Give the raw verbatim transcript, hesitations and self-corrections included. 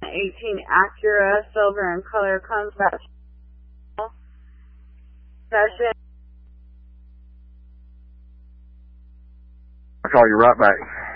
eighteen Acura, silver in color, comes back. Session. I'll call you right back.